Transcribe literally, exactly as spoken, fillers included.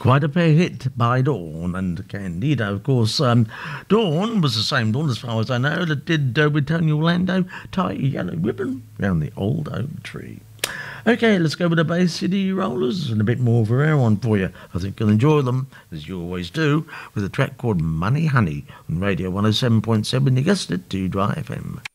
Quite a fair hit by Dawn and Candida. Of course, um, Dawn was the same Dawn, as far as I know, that did uh, with Tony Orlando, tie a yellow ribbon round the old oak tree. Okay, let's go with the Bay City Rollers and a bit more of a rare one for you. I think you'll enjoy them, as you always do, with a track called Money Honey on Radio one oh seven point seven. You guessed it, two Dry F M.